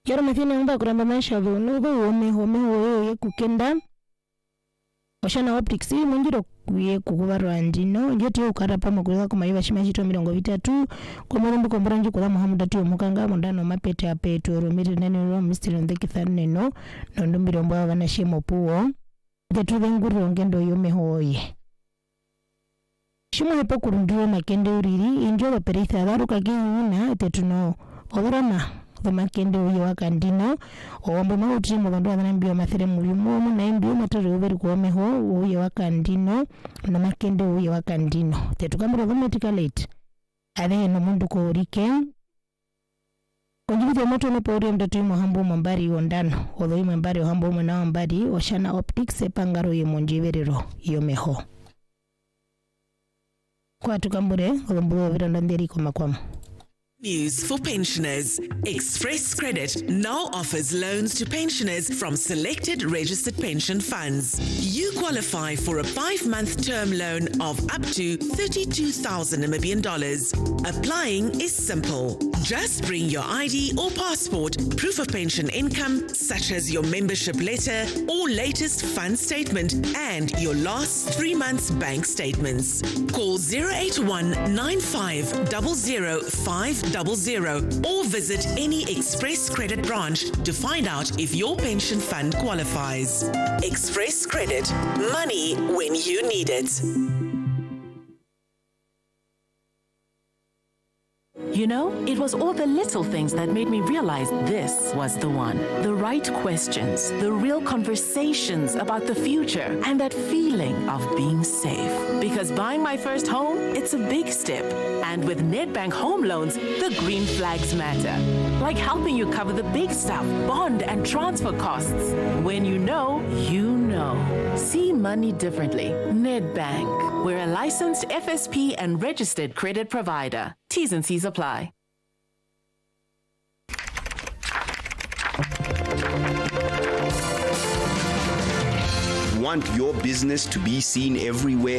Yaro mafine umba kuramba maisha vunugo home kukenda. Oshana optics munjiro kuye kukubarwa ndino njeti ukarapa makuza kumayiba shimashito 30 komurumbu komburanji kula Muhammad ati omukanga mundano mapete apeto romiri nene Mr. Ndekithane no ndombiro mbwa bana shemo puo getu benguru ngendo yomehoye shimo hepo kurundiro makende uriri injo baperitha baruka gina tetuno oborana makende uye wakandino owambo mauti mubandu abanambio mathere mulimo na mbio matare uberi kuomeho uye wakandino na makende uye wakandino tetukamura automatically ade no mundu ko rike konjibite moto no pori mdatu muhambo mambari ondano odoi mambari hambo mwana mambari oshana optics epangaro ye monjiberero yomeho kwa tukambure olombo birandanderi komakwamo. News for pensioners. Express Credit now offers loans to pensioners from selected registered pension funds. You qualify for a 5-month term loan of up to $32,000 Namibian. Applying is simple. Just bring your ID or passport, proof of pension income, such as your membership letter or latest fund statement, and your last 3 months bank statements. Call 081-9500-500 or visit any Express Credit branch to find out if your pension fund qualifies. Express Credit. Money when you need it. You know, it was all the little things that made me realize this was the one. The right questions, the real conversations about the future, and that feeling of being safe. Because buying my first home, it's a big step. And with Nedbank Home Loans, the green flags matter. Like helping you cover the big stuff, bond and transfer costs. When you know, you know. See money differently. Nedbank. We're a licensed FSP and registered credit provider. T's and C's apply. Want your business to be seen everywhere?